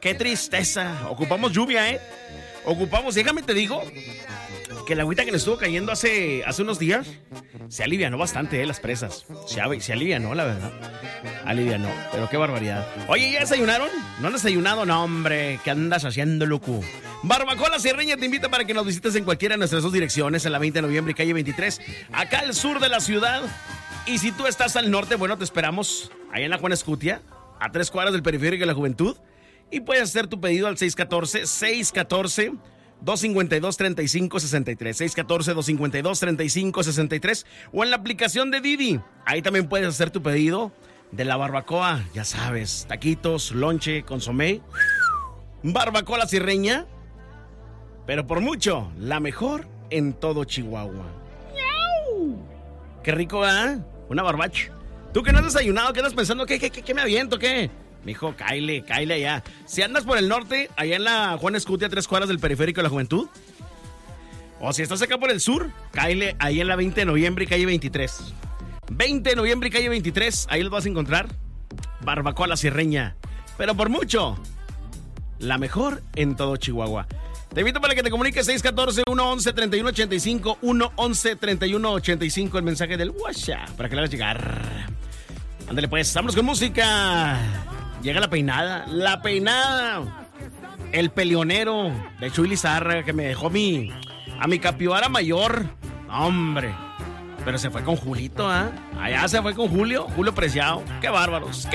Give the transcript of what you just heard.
Qué tristeza. Ocupamos lluvia, ¿eh? Ocupamos, déjame te digo, que la agüita que le estuvo cayendo hace unos días se alivianó bastante, las presas. Se alivianó, la verdad. Alivianó, pero qué barbaridad. Oye, ¿ya desayunaron? ¿No han desayunado? No, hombre, ¿qué andas haciendo, loco? Barbacoa La Sierreña te invita para que nos visites en cualquiera de nuestras dos direcciones, en la 20 de noviembre y calle 23, acá al sur de la ciudad. Y si tú estás al norte, bueno, te esperamos allá en la Juan Escutia, a 3 cuadras del Periférico de la Juventud. Y puedes hacer tu pedido al 614-252-3563. 614-252-3563. O en la aplicación de Didi. Ahí también puedes hacer tu pedido de la barbacoa. Ya sabes, taquitos, lonche, consomé. Barbacoa La Sierreña. Pero por mucho, la mejor en todo Chihuahua. ¡Miau! Qué rico, ¿eh? Una barbacha. ¿Tú que no has desayunado? ¿Qué andas pensando? ¿Qué me aviento? ¿Qué? Mijo, cáile allá. Si andas por el norte, allá en la Juan Escutia, a 3 cuadras del Periférico de la Juventud. O si estás acá por el sur, cáile ahí en la 20 de noviembre y calle 23. 20 de noviembre y calle 23, ahí los vas a encontrar. Barbacoa La Sierreña. Pero por mucho, la mejor en todo Chihuahua. Te invito para que te comuniques 614-111-3185, 111-3185, el mensaje del WhatsApp, para que le hagas llegar. Ándale pues, vámonos con música. Llega la peinada, el peleonero de Chuy Lizárraga, que me dejó a mi capibara mayor. Hombre, pero se fue con Julito, ¿eh? Allá se fue con Julio Preciado. Qué bárbaros.